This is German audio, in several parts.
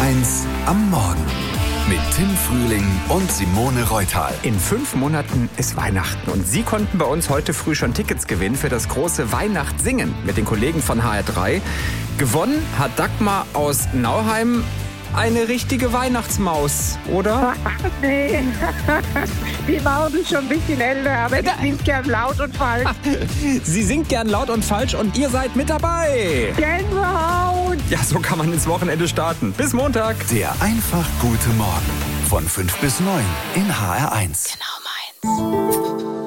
HR1 am Morgen. Mit Tim Frühling und Simone Reutal. In 5 Monaten ist Weihnachten und Sie konnten bei uns heute früh schon Tickets gewinnen für das große Weihnachtssingen mit den Kollegen von HR3. Gewonnen hat Dagmar aus Nauheim. Eine richtige Weihnachtsmaus, oder? Nee, die Maus ist schon ein bisschen älter, aber die singt gern laut und falsch. Sie singt gern laut und falsch und ihr seid mit dabei. Gänsehaut! Ja, so kann man ins Wochenende starten. Bis Montag. Der einfach gute Morgen. Von 5 bis 9 in HR1. Genau meins.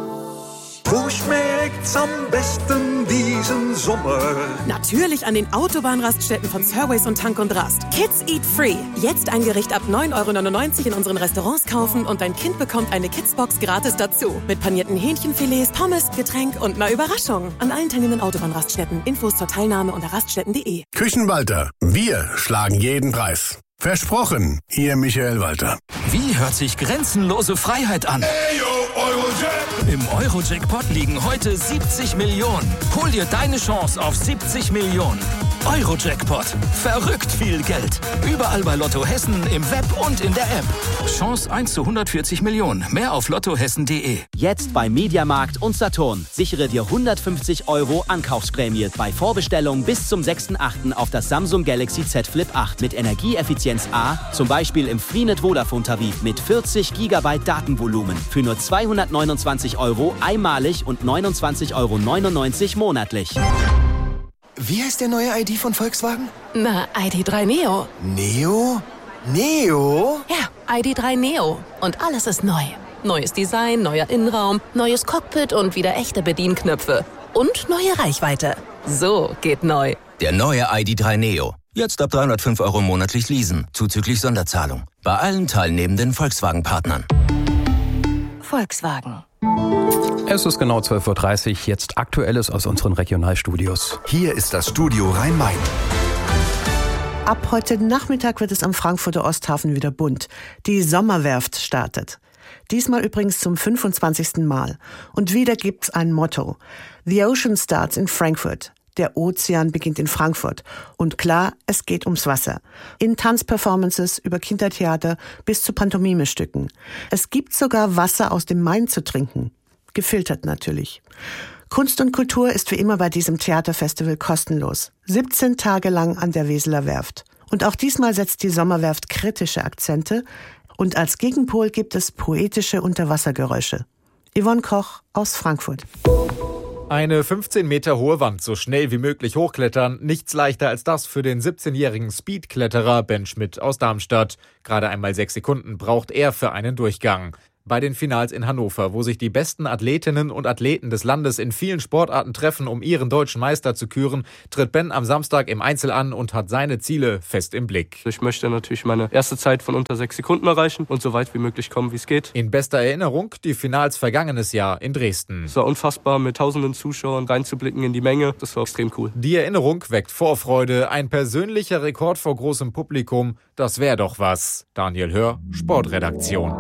Wo schmeckt's am besten diesen Sommer? Natürlich an den Autobahnraststätten von Surways und Tank und Rast. Kids Eat Free. Jetzt ein Gericht ab 9,99 € in unseren Restaurants kaufen und dein Kind bekommt eine Kidsbox gratis dazu. Mit panierten Hähnchenfilets, Pommes, Getränk und einer Überraschung. An allen teilnehmenden Autobahnraststätten. Infos zur Teilnahme unter raststätten.de. Küchenwalter. Wir schlagen jeden Preis. Versprochen, Ihr Michael Walter. Wie hört sich grenzenlose Freiheit an? Im Euro-Jackpot liegen heute 70 Millionen. Hol dir deine Chance auf 70 Millionen. Euro-Jackpot. Verrückt viel Geld. Überall bei Lotto Hessen, im Web und in der App. Chance 1 zu 140 Millionen. Mehr auf lottohessen.de. Jetzt bei Mediamarkt und Saturn. Sichere dir 150 € Ankaufsprämie bei Vorbestellung bis zum 6.8. auf das Samsung Galaxy Z Flip 8 mit Energieeffizienz A, zum Beispiel im Freenet Vodafone-Tarif mit 40 GB Datenvolumen für nur 229 € einmalig und 29,99 € monatlich. Wie heißt der neue ID von Volkswagen? Na, ID.3 Neo. Neo? Neo? Ja, ID.3 Neo. Und alles ist neu. Neues Design, neuer Innenraum, neues Cockpit und wieder echte Bedienknöpfe. Und neue Reichweite. So geht neu. Der neue ID.3 Neo. Jetzt ab 305 € monatlich leasen, zuzüglich Sonderzahlung. Bei allen teilnehmenden Volkswagen-Partnern. Volkswagen. Es ist genau 12:30 Uhr, jetzt Aktuelles aus unseren Regionalstudios. Hier ist das Studio Rhein-Main. Ab heute Nachmittag wird es am Frankfurter Osthafen wieder bunt. Die Sommerwerft startet. Diesmal übrigens zum 25. Mal. Und wieder gibt's ein Motto. The Ocean starts in Frankfurt. Der Ozean beginnt in Frankfurt. Und klar, es geht ums Wasser. In Tanzperformances, über Kindertheater bis zu Pantomimestücken. Es gibt sogar Wasser aus dem Main zu trinken. Gefiltert natürlich. Kunst und Kultur ist wie immer bei diesem Theaterfestival kostenlos. 17 Tage lang an der Weseler Werft. Und auch diesmal setzt die Sommerwerft kritische Akzente. Und als Gegenpol gibt es poetische Unterwassergeräusche. Yvonne Koch aus Frankfurt. Eine 15 Meter hohe Wand so schnell wie möglich hochklettern, nichts leichter als das für den 17-jährigen Speedkletterer Ben Schmidt aus Darmstadt. Gerade einmal 6 Sekunden braucht er für einen Durchgang. Bei den Finals in Hannover, wo sich die besten Athletinnen und Athleten des Landes in vielen Sportarten treffen, um ihren deutschen Meister zu küren, tritt Ben am Samstag im Einzel an und hat seine Ziele fest im Blick. Ich möchte natürlich meine erste Zeit von unter 6 Sekunden erreichen und so weit wie möglich kommen, wie es geht. In bester Erinnerung die Finals vergangenes Jahr in Dresden. Es war unfassbar, mit tausenden Zuschauern reinzublicken in die Menge. Das war extrem cool. Die Erinnerung weckt Vorfreude. Ein persönlicher Rekord vor großem Publikum, das wäre doch was. Daniel Hör, Sportredaktion.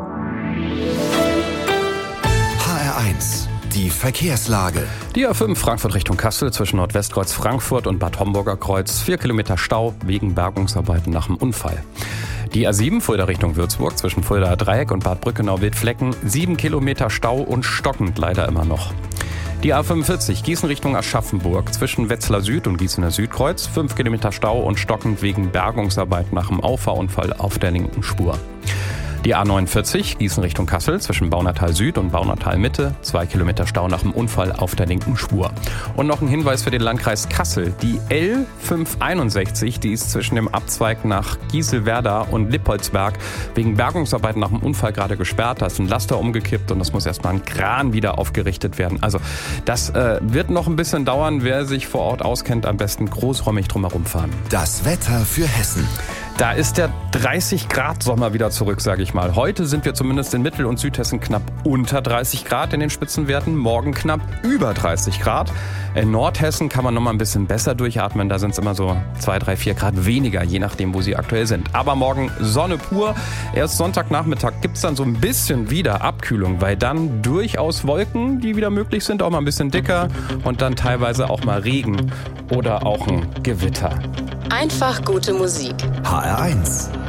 HR1, die Verkehrslage. Die A5 Frankfurt Richtung Kassel zwischen Nordwestkreuz Frankfurt und Bad Homburger Kreuz. 4 Kilometer Stau wegen Bergungsarbeiten nach dem Unfall. Die A7 Fulda Richtung Würzburg zwischen Fuldaer Dreieck und Bad Brückenau-Wildflecken. 7 Kilometer Stau und stockend leider immer noch. Die A45 Gießen Richtung Aschaffenburg zwischen Wetzlar Süd und Gießener Südkreuz. 5 Kilometer Stau und stockend wegen Bergungsarbeit nach dem Auffahrunfall auf der linken Spur. Die A49 Gießen Richtung Kassel zwischen Baunatal Süd und Baunatal Mitte. 2 Kilometer Stau nach dem Unfall auf der linken Spur. Und noch ein Hinweis für den Landkreis Kassel. Die L561, die ist zwischen dem Abzweig nach Gieselwerda und Lippoldsberg wegen Bergungsarbeiten nach dem Unfall gerade gesperrt. Da ist ein Laster umgekippt und das muss erstmal ein Kran wieder aufgerichtet werden. Also das wird noch ein bisschen dauern. Wer sich vor Ort auskennt, am besten großräumig drumherum fahren. Das Wetter für Hessen. Da ist der 30-Grad-Sommer wieder zurück, sage ich mal. Heute sind wir zumindest in Mittel- und Südhessen knapp unter 30 Grad in den Spitzenwerten. Morgen knapp über 30 Grad. In Nordhessen kann man noch mal ein bisschen besser durchatmen. Da sind es immer so 2, 3, 4 Grad weniger, je nachdem, wo sie aktuell sind. Aber morgen Sonne pur. Erst Sonntagnachmittag gibt es dann so ein bisschen wieder Abkühlung, weil dann durchaus Wolken, die wieder möglich sind, auch mal ein bisschen dicker. Und dann teilweise auch mal Regen oder auch ein Gewitter. Einfach gute Musik. HR1.